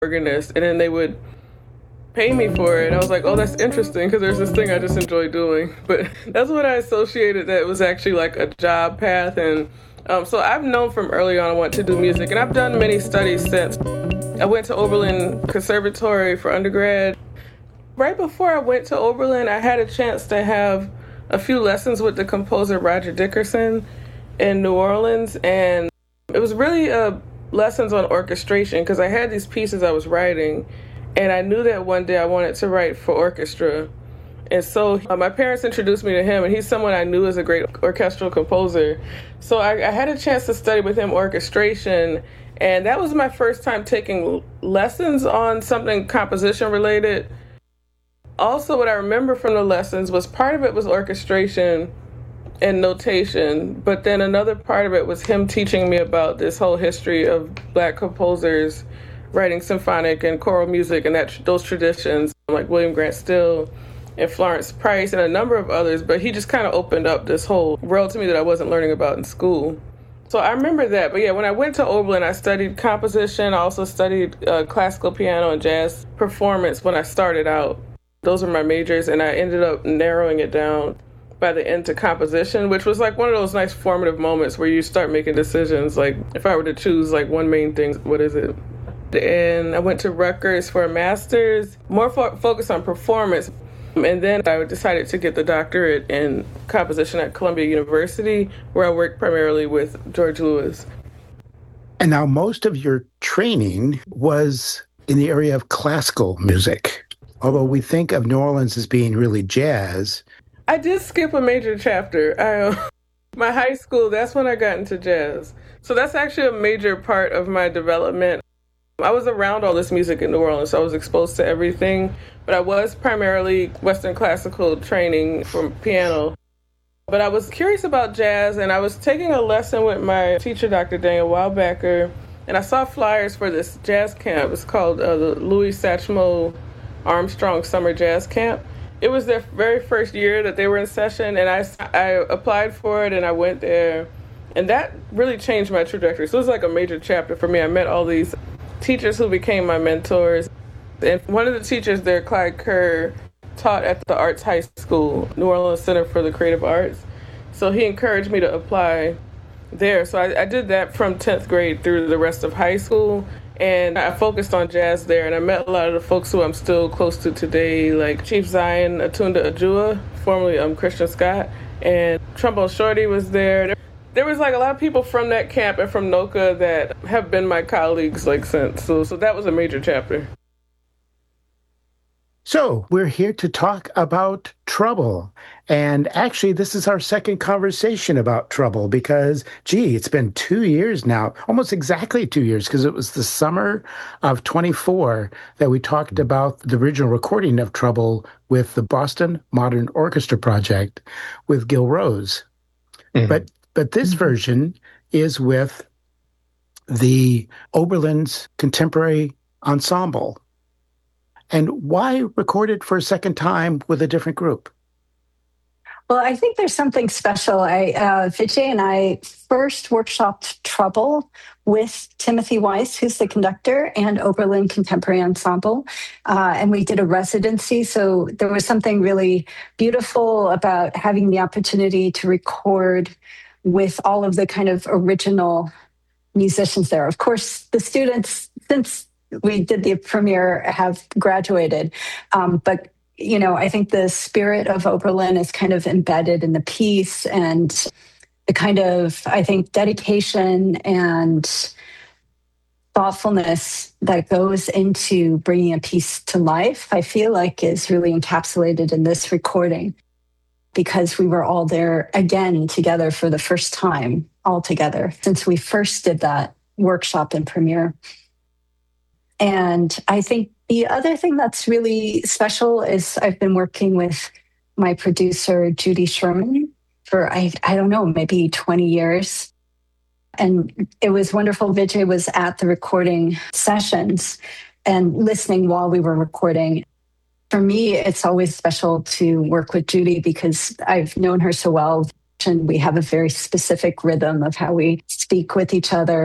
organist, and then they would pay me for it. I was like, oh, that's interesting, because there's this thing I just enjoy doing. But that's what I associated, that it was actually like a job path. And so I've known from early on I want to do music, and I've done many studies since. I went to Oberlin Conservatory for undergrad. Right before I went to Oberlin, I had a chance to have a few lessons with the composer Roger Dickerson in New Orleans, and it was really lessons on orchestration, because I had these pieces I was writing, and I knew that one day I wanted to write for orchestra. And so my parents introduced me to him, and he's someone I knew as a great orchestral composer. So I had a chance to study with him orchestration, and that was my first time taking lessons on something composition related. Also, what I remember from the lessons was part of it was orchestration and notation, but then another part of it was him teaching me about this whole history of Black composers writing symphonic and choral music, and those traditions, like William Grant Still and Florence Price and a number of others. But he just kind of opened up this whole world to me that I wasn't learning about in school. So I remember that. But yeah, when I went to Oberlin, I studied composition. I also studied classical piano and jazz performance when I started out. Those were my majors, and I ended up narrowing it down by the end to composition, which was like one of those nice formative moments where you start making decisions. Like, if I were to choose like one main thing, what is it? And I went to Rutgers for a master's, more focused on performance. And then I decided to get the doctorate in composition at Columbia University, where I worked primarily with George Lewis. And now most of your training was in the area of classical music. Although we think of New Orleans as being really jazz. I did skip a major chapter. My high school, that's when I got into jazz. So that's actually a major part of my development. I was around all this music in New Orleans, so I was exposed to everything. But I was primarily Western classical training from piano. But I was curious about jazz, and I was taking a lesson with my teacher, Dr. Daniel Wildbacker, and I saw flyers for this jazz camp. It's called the Louis Satchmo Armstrong Summer Jazz Camp. It was their very first year that they were in session, and I applied for it, and I went there. And that really changed my trajectory. So it was like a major chapter for me. I met all these teachers who became my mentors. And one of the teachers there, Clyde Kerr, taught at the Arts High School, New Orleans Center for the Creative Arts. So he encouraged me to apply there. So I did that from 10th grade through the rest of high school. And I focused on jazz there. And I met a lot of the folks who I'm still close to today, like Chief Zion Atunda Ajua, formerly Christian Scott. And Trombone Shorty was there. There was like a lot of people from that camp and from NOCA that have been my colleagues like since. So that was a major chapter. So we're here to talk about Trouble. And actually, this is our second conversation about Trouble because, it's been 2 years now, almost exactly 2 years, because it was the summer of 24 that we talked about the original recording of Trouble with the Boston Modern Orchestra Project with Gil Rose. Mm-hmm. But this version is with the Oberlin's Contemporary Ensemble. And why record it for a second time with a different group? Well, I think there's something special. Vijay and I first workshopped Trouble with Timothy Weiss, who's the conductor, and Oberlin Contemporary Ensemble. And we did a residency. So there was something really beautiful about having the opportunity to record with all of the kind of original musicians there. Of course, the students, since we did the premiere, have graduated. But, I think the spirit of Oberlin is kind of embedded in the piece, and the kind of, I think, dedication and thoughtfulness that goes into bringing a piece to life, I feel like is really encapsulated in this recording, because we were all there again together for the first time, all together, since we first did that workshop and premiere. And I think the other thing that's really special is I've been working with my producer, Judy Sherman, for, I don't know, maybe 20 years. And it was wonderful. Vijay was at the recording sessions and listening while we were recording. For me, it's always special to work with Judy because I've known her so well, and we have a very specific rhythm of how we speak with each other.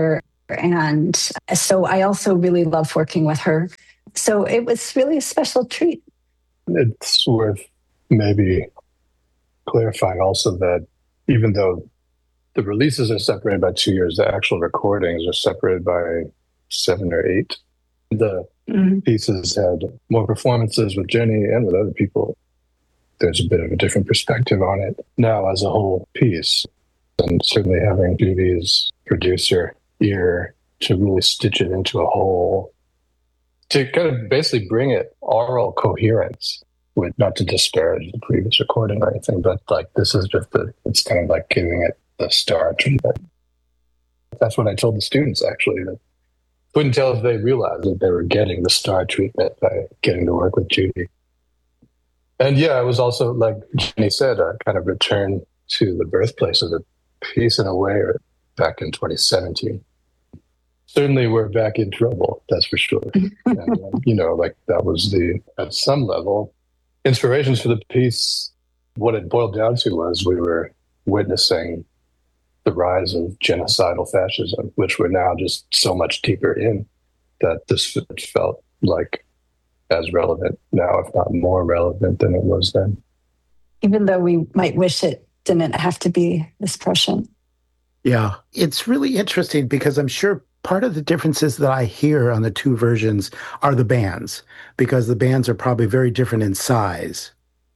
And so I also really love working with her. So it was really a special treat. It's worth maybe clarifying also that even though the releases are separated by 2 years, the actual recordings are separated by 7 or 8. The pieces had more performances with Jenny and with other people. There's a bit of a different perspective on it now as a whole piece. And certainly having Judy's producer ear to really stitch it into a whole, to kind of basically bring it oral coherence, with not to disparage the previous recording or anything, but like this is just it's kind of like giving it the star treatment. That's what I told the students, actually. That couldn't tell if they realized that they were getting the star treatment by getting to work with Judy. And yeah, it was also, like Jenny said, a kind of return to the birthplace of the piece in a way, back in 2017. Certainly we're back in trouble, that's for sure. And, like that was at some level, inspirations for the piece. What it boiled down to was we were witnessing the rise of genocidal fascism, which we're now just so much deeper in, that this felt like as relevant now, if not more relevant than it was then. Even though we might wish it didn't have to be this prescient. Yeah, it's really interesting because I'm sure part of the differences that I hear on the two versions are the bands, because the bands are probably very different in size.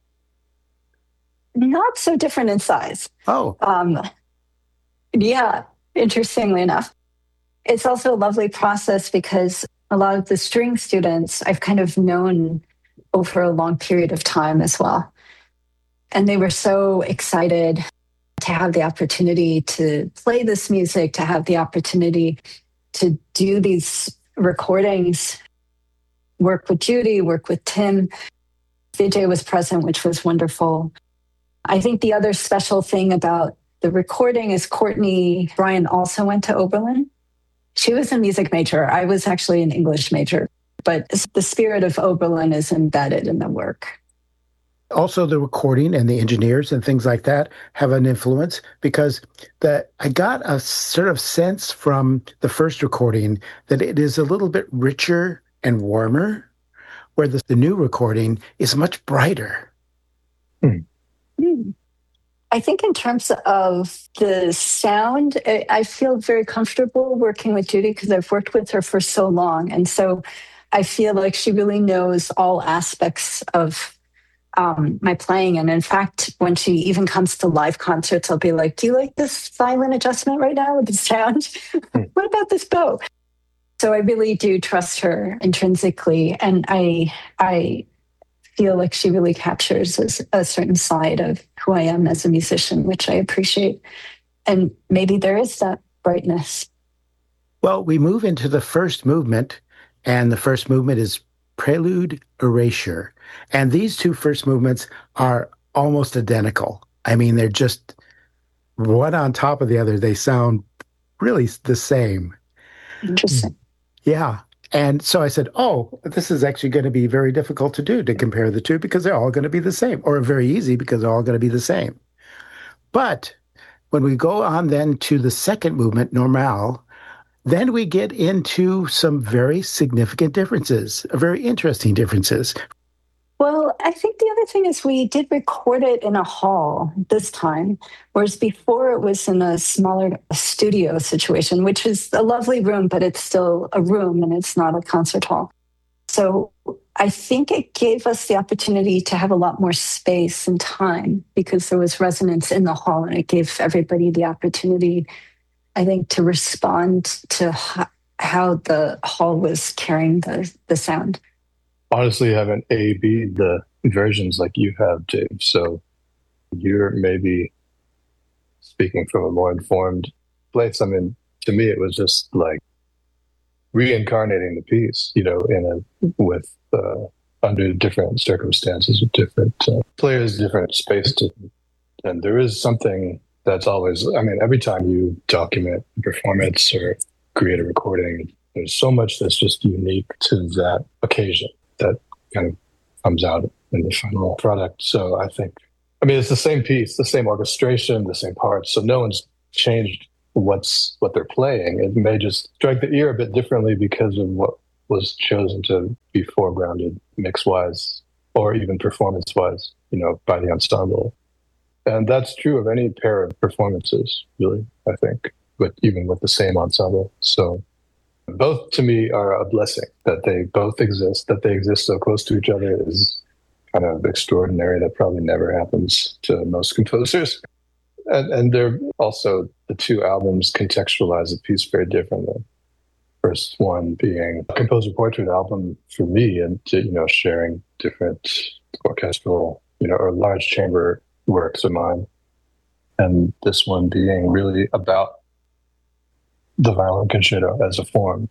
Not so different in size. Oh. Yeah, interestingly enough. It's also a lovely process because a lot of the string students I've kind of known over a long period of time as well. And they were so excited to have the opportunity to play this music, to have the opportunity to do these recordings, work with Judy, work with Tim. Vijay was present, which was wonderful. I think the other special thing about the recording is Courtney Bryan also went to Oberlin. She was a music major. I was actually an English major, but the spirit of Oberlin is embedded in the work. Also, the recording and the engineers and things like that have an influence, because I got a sort of sense from the first recording that it is a little bit richer and warmer, where the new recording is much brighter. I think in terms of the sound, I feel very comfortable working with Judy because I've worked with her for so long. And so I feel like she really knows all aspects of my playing. And in fact, when she even comes to live concerts, I'll be like, do you like this violin adjustment right now with the sound? What about this bow? So I really do trust her intrinsically. And I feel like she really captures a certain side of who I am as a musician, which I appreciate. And maybe there is that brightness. Well, we move into the first movement, and the first movement is Prelude Erasure. And these two first movements are almost identical. I mean, they're just one on top of the other. They sound really the same. Interesting. Yeah. And so I said, this is actually going to be very difficult to do, to compare the two, because they're all going to be the same, or very easy because they're all going to be the same. But when we go on then to the second movement, Normale, then we get into some very significant differences, very interesting differences. Well, I think the other thing is we did record it in a hall this time, whereas before it was in a smaller studio situation, which is a lovely room, but it's still a room and it's not a concert hall. So I think it gave us the opportunity to have a lot more space and time because there was resonance in the hall, and it gave everybody the opportunity, I think, to respond to how the hall was carrying the sound. Honestly, haven't A-B'd the versions like you have, Dave. So you're maybe speaking from a more informed place. I mean, to me, it was just like reincarnating the piece, under different circumstances, with different players, different space. And there is something that's always, every time you document a performance or create a recording, there's so much that's just unique to that occasion that kind of comes out in the final product. So I think, it's the same piece, the same orchestration, the same parts. So no one's changed what they're playing. It may just strike the ear a bit differently because of what was chosen to be foregrounded mix-wise or even performance-wise, by the ensemble. And that's true of any pair of performances, really, I think, but even with the same ensemble. So both to me are a blessing that they both exist, that they exist so close to each other is kind of extraordinary. That probably never happens to most composers. And they're also, the two albums contextualize the piece very differently. First one being a composer portrait album for me, and sharing different orchestral, or large chamber works of mine. And this one being really about the violin concerto as a form,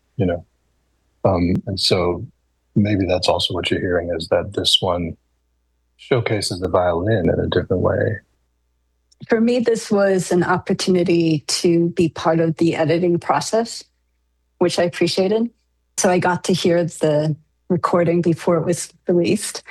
and so maybe that's also what you're hearing, is that this one showcases the violin in a different way. For me, this was an opportunity to be part of the editing process, which I appreciated. So I got to hear the recording before it was released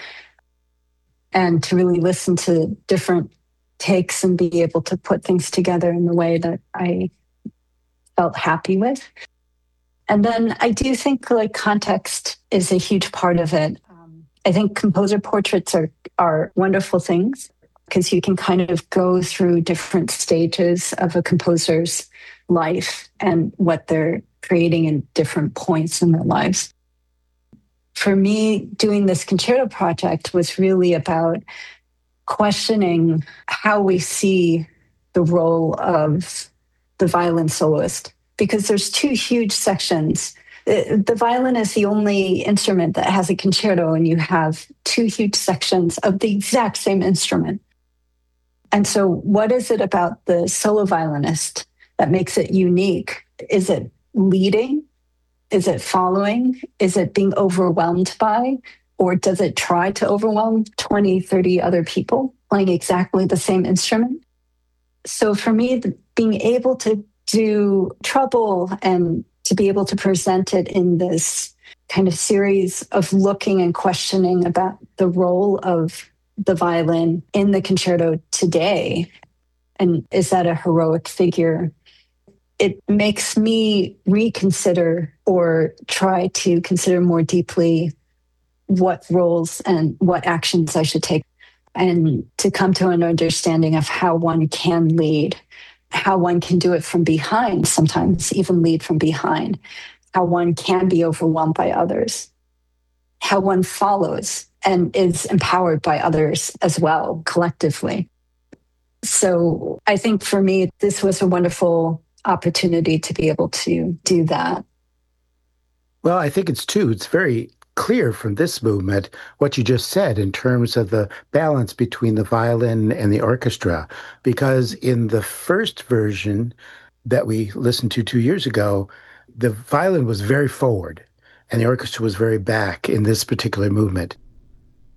and to really listen to different takes and be able to put things together in the way that I felt happy with. And then I do think context is a huge part of it. I think composer portraits are wonderful things because you can kind of go through different stages of a composer's life and what they're creating in different points in their lives. For me, doing this concerto project was really about questioning how we see the role of the violin soloist, because there's two huge sections. The violin is the only instrument that has a concerto, and you have two huge sections of the exact same instrument. And so what is it about the solo violinist that makes it unique? Is it leading? Is it following? Is it being overwhelmed by? Or does it try to overwhelm 20, 30 other people playing exactly the same instrument? So for me, being able to do treble and to be able to present it in this kind of series of looking and questioning about the role of the violin in the concerto today, and is that a heroic figure? It makes me reconsider or try to consider more deeply what roles and what actions I should take, and to come to an understanding of how one can lead, how one can do it from behind, sometimes even lead from behind, how one can be overwhelmed by others, how one follows and is empowered by others as well, collectively. So I think for me, this was a wonderful opportunity to be able to do that. Well, I think it's very clear from this movement what you just said in terms of the balance between the violin and the orchestra, because in the first version that we listened to 2 years ago, the violin was very forward and the orchestra was very back in this particular movement.